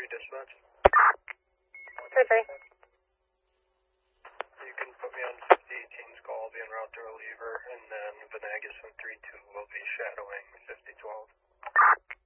dispatch. 3-3. You can put me on 5018's call. I'll be en route to reliever, and then Venegas from 3-2 will be shadowing 5012.